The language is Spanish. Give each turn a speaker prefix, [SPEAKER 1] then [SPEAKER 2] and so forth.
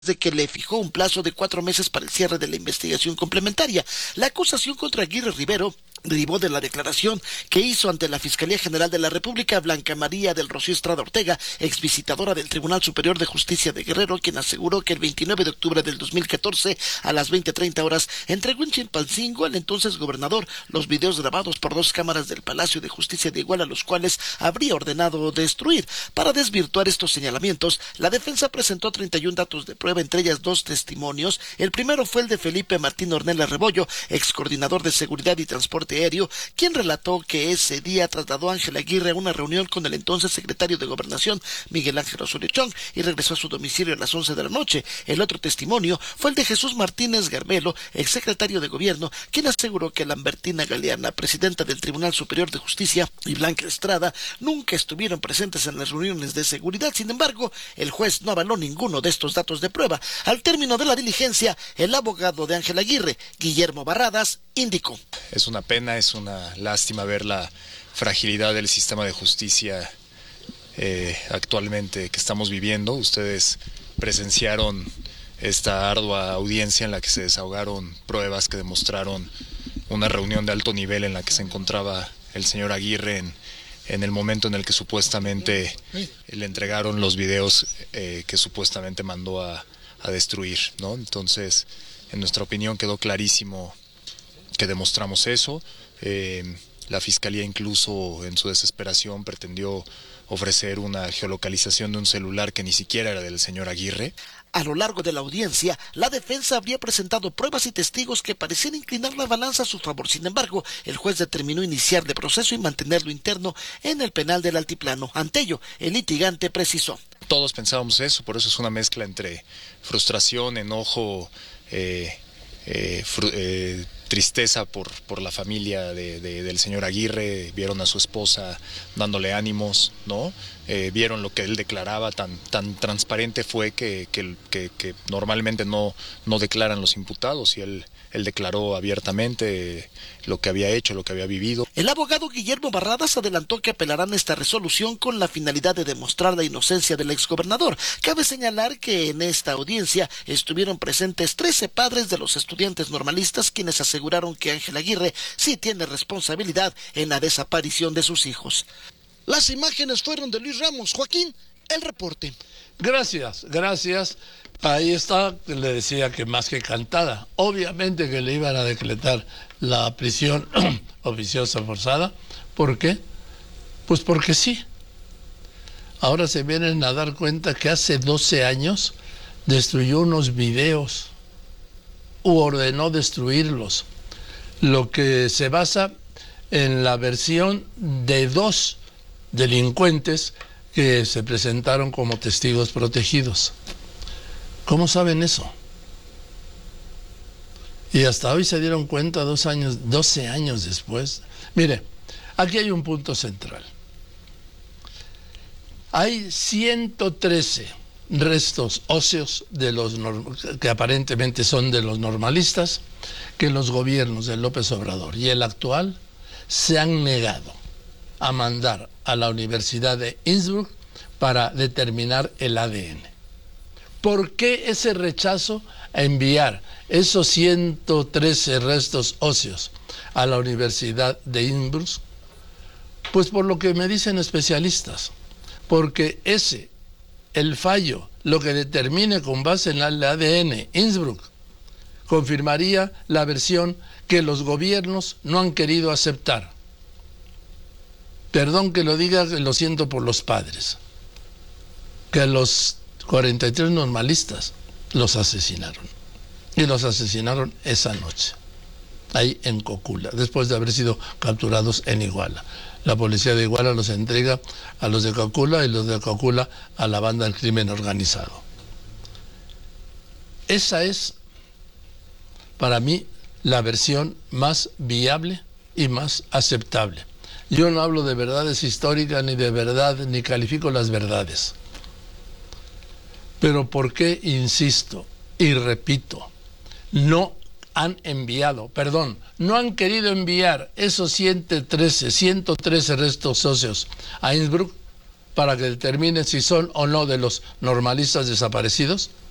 [SPEAKER 1] de que le fijó un plazo de 4 meses para el cierre de la investigación complementaria. La acusación contra Aguirre Rivero derivó de la declaración que hizo ante la Fiscalía General de la República Blanca María del Rocío Estrada Ortega, exvisitadora del Tribunal Superior de Justicia de Guerrero, quien aseguró que el 29 de octubre del 2014 a las 20:30 horas entregó en Chilpancingo al entonces gobernador los videos grabados por 2 cámaras del Palacio de Justicia de Iguala, los cuales habría ordenado destruir. Para desvirtuar estos señalamientos, la defensa presentó 31 datos de prueba, entre ellas 2 testimonios. El primero fue el de Felipe Martín Ornella Rebollo, ex coordinador de Seguridad y Transporte Aéreo, quien relató que ese día trasladó a Ángel Aguirre a una reunión con el entonces secretario de Gobernación, Miguel Ángel Osorio Chong, y regresó a su domicilio a las 11 de la noche. El otro testimonio fue el de Jesús Martínez Garbelo, ex secretario de Gobierno, quien aseguró que Lambertina Galeana, presidenta del Tribunal Superior de Justicia, y Blanca Estrada nunca estuvieron presentes en las reuniones de seguridad. Sin embargo, el juez no avaló ninguno de estos datos de prueba. Al término de la diligencia, el abogado de Ángel Aguirre, Guillermo Barradas, indicó:
[SPEAKER 2] es una pena, es una lástima ver la fragilidad del sistema de justicia actualmente que estamos viviendo. Ustedes presenciaron esta ardua audiencia en la que se desahogaron pruebas que demostraron una reunión de alto nivel en la que se encontraba el señor Aguirre en el momento en el que supuestamente le entregaron los videos que supuestamente mandó a destruir, ¿no? Entonces, en nuestra opinión quedó clarísimo que demostramos eso. La Fiscalía incluso en su desesperación pretendió ofrecer una geolocalización de un celular que ni siquiera era del señor Aguirre.
[SPEAKER 1] A lo largo de la audiencia, la defensa habría presentado pruebas y testigos que parecían inclinar la balanza a su favor. Sin embargo, el juez determinó iniciar el proceso y mantenerlo interno en el penal del Altiplano. Ante ello, el litigante precisó:
[SPEAKER 2] todos pensábamos eso, por eso es una mezcla entre frustración, enojo, tristeza por la familia del señor Aguirre. Vieron a su esposa dándole ánimos, ¿no? Vieron lo que él declaraba, tan transparente fue que normalmente no declaran los imputados, y él declaró abiertamente lo que había hecho, lo que había vivido.
[SPEAKER 1] El abogado Guillermo Barradas adelantó que apelarán esta resolución con la finalidad de demostrar la inocencia del exgobernador. Cabe señalar que en esta audiencia estuvieron presentes 13 padres de los estudiantes normalistas, quienes aseguraron que Ángel Aguirre sí tiene responsabilidad en la desaparición de sus hijos. Las imágenes fueron de Luis Ramos. Joaquín, el reporte.
[SPEAKER 3] Gracias. Ahí está, le decía que más que cantada. Obviamente que le iban a decretar la prisión oficiosa forzada. ¿Por qué? Pues porque sí. Ahora se vienen a dar cuenta que hace 12 años destruyó unos videos u ordenó destruirlos, lo que se basa en la versión de 2 delincuentes que se presentaron como testigos protegidos. ¿Cómo saben eso? Y hasta hoy se dieron cuenta 12 años después. Mire, aquí hay un punto central. Hay 113 restos óseos que aparentemente son de los normalistas, que los gobiernos de López Obrador y el actual se han negado a mandar a la Universidad de Innsbruck para determinar el ADN. ¿Por qué ese rechazo a enviar esos 113 restos óseos a la Universidad de Innsbruck? Pues por lo que me dicen especialistas, porque el fallo, lo que determine con base en el ADN Innsbruck, confirmaría la versión que los gobiernos no han querido aceptar. Perdón que lo diga, lo siento por los padres, que los 43 normalistas los asesinaron. Y los asesinaron esa noche, ahí en Cocula, después de haber sido capturados en Iguala. La policía de Iguala los entrega a los de Cocula y los de Cocula a la banda del crimen organizado. Esa es, para mí, la versión más viable y más aceptable. Yo no hablo de verdades históricas ni de verdad, ni califico las verdades. Pero ¿por qué insisto y repito? No han querido enviar esos 113 restos óseos a Innsbruck para que determinen si son o no de los normalistas desaparecidos.